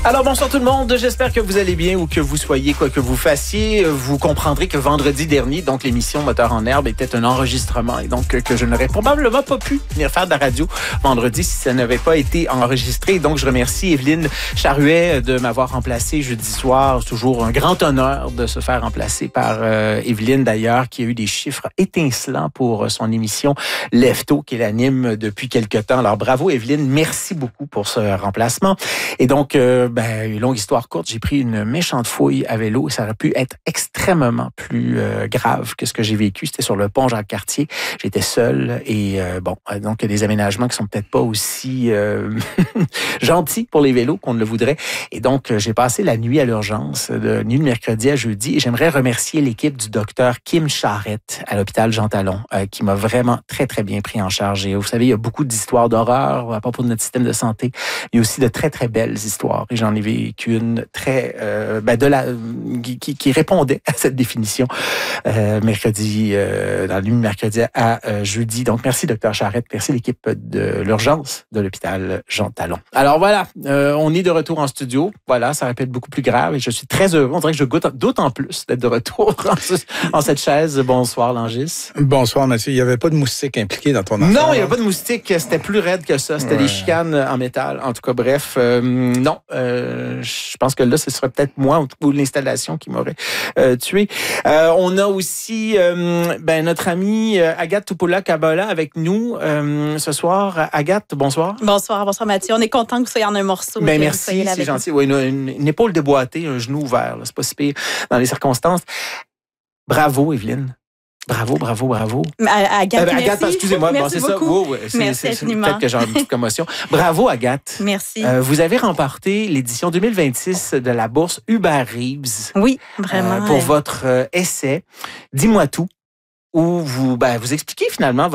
Alors bonsoir tout le monde, j'espère que vous allez bien ou que vous soyez, quoi que vous fassiez. Vous comprendrez que vendredi dernier, donc l'émission Moteur en herbe était un enregistrement et donc que je n'aurais probablement pas pu venir faire de la radio vendredi si ça n'avait pas été enregistré. Donc je remercie Evelyne Charuet de m'avoir remplacé jeudi soir. C'est toujours un grand honneur de se faire remplacer par Evelyne d'ailleurs, qui a eu des chiffres étincelants pour son émission Lève-Tôt qu'elle anime depuis quelque temps. Alors bravo Evelyne, merci beaucoup pour ce remplacement. Et donc longue histoire courte, j'ai pris une méchante fouille à vélo et ça aurait pu être extrêmement plus grave que ce que j'ai vécu. C'était sur le pont Jacques-Cartier. J'étais seul et donc il y a des aménagements qui sont peut-être pas aussi gentils pour les vélos qu'on ne le voudrait. Et donc, j'ai passé la nuit à l'urgence, de nuit de mercredi à jeudi. Et j'aimerais remercier l'équipe du docteur Kim Charette à l'hôpital Jean Talon qui m'a vraiment très, très bien pris en charge. Et vous savez, il y a beaucoup d'histoires d'horreur à propos de notre système de santé. Il y a aussi de très, très belles histoires. Et j'en ai vécu une très qui répondait à cette définition mercredi, dans la nuit de mercredi à jeudi. Donc, merci Dr Charette, merci l'équipe de l'urgence de l'hôpital Jean Talon. Alors voilà, on est de retour en studio. Voilà, ça aurait pu être beaucoup plus grave et je suis très heureux. On dirait que je goûte d'autant plus d'être de retour en cette chaise. Bonsoir Langis. Bonsoir Mathieu. Il n'y avait pas de moustique impliqué dans ton affaire? Non, il n'y avait pas de moustique. C'était plus raide que ça. C'était des chicanes en métal. En tout cas, bref, non. Je pense que là, ce serait peut-être moi ou l'installation qui m'aurait tué. On a aussi notre amie Agathe Tupola-Kabala avec nous ce soir. Agathe, bonsoir. Bonsoir Mathieu. On est content que vous soyez en un morceau. Merci, c'est gentil. Oui, une épaule déboîtée, un genou ouvert. Là, c'est pas si pire dans les circonstances. Bravo, Evelyne. Bravo. Agathe, excusez-moi. Merci c'est beaucoup. ça. Merci infiniment. Peut-être que j'ai une petite commotion. Bravo, Agathe. Merci. Vous avez remporté l'édition 2026 de la bourse Hubert Reeves. Oui, vraiment. Pour votre essai. Dis-moi tout. Où vous expliquez finalement